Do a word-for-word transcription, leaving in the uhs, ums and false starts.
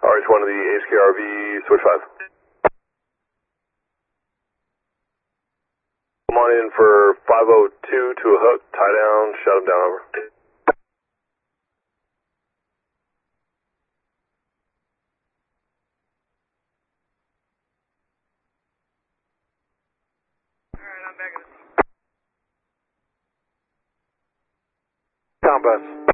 R H one to the H K R V, switch five. Come on in for five oh two to a hook, tie down, shut him down, over. Town bus.